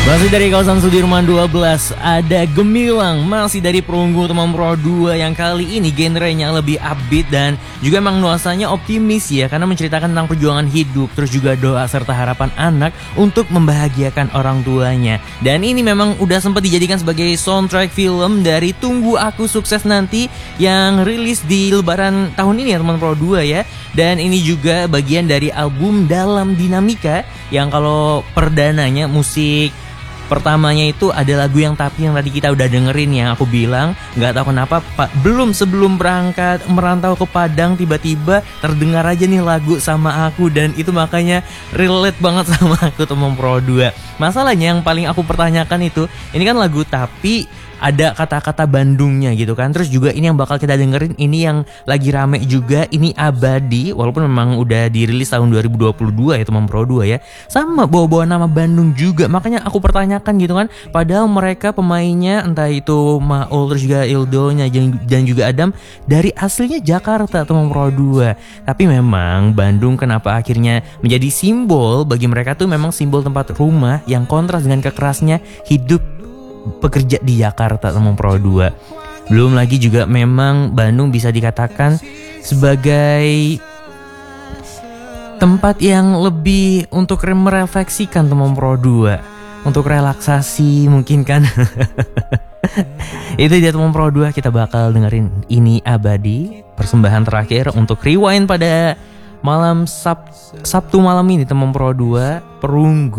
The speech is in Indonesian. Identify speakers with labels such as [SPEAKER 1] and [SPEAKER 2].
[SPEAKER 1] Masih dari kawasan Sudirman 12, ada Gemilang, masih dari Perunggu Teman Pro 2 yang kali ini genrenya lebih upbeat dan juga emang nuansanya optimis ya, karena menceritakan tentang perjuangan hidup, terus juga doa serta harapan anak untuk membahagiakan orang tuanya. Dan ini memang udah sempat dijadikan sebagai soundtrack film dari Tunggu Aku Sukses Nanti yang rilis di Lebaran tahun ini ya Teman Pro 2 ya. Dan ini juga bagian dari album Dalam Dinamika yang kalau perdananya musik pertamanya itu ada lagu yang Tapi yang tadi kita udah dengerin yang aku bilang nggak tahu kenapa sebelum berangkat merantau ke Padang tiba-tiba terdengar aja nih lagu sama aku, dan itu makanya relate banget sama aku Teman Pro 2. Masalahnya yang paling aku pertanyakan itu ini kan lagu Tapi ada kata-kata Bandungnya gitu kan. Terus juga ini yang bakal kita dengerin, ini yang lagi rame juga, ini Abadi, walaupun memang udah dirilis tahun 2022 ya Teman Pro 2 ya, sama bawa-bawa nama Bandung juga. Makanya aku pertanyakan gitu kan, padahal mereka pemainnya entah itu Maul terus juga Ildonya dan juga Adam dari aslinya Jakarta Teman Pro 2. Tapi memang Bandung kenapa akhirnya menjadi simbol bagi mereka tuh memang simbol tempat rumah yang kontras dengan kekerasnya hidup pekerja di Jakarta Teman Pro 2. Belum lagi juga memang Bandung bisa dikatakan sebagai tempat yang lebih untuk merefleksikan Teman Pro 2, untuk relaksasi mungkin kan. Itu dia Teman Pro 2, kita bakal dengerin ini Abadi, persembahan terakhir untuk rewind pada malam Sabtu malam ini Teman Pro 2 Perunggu.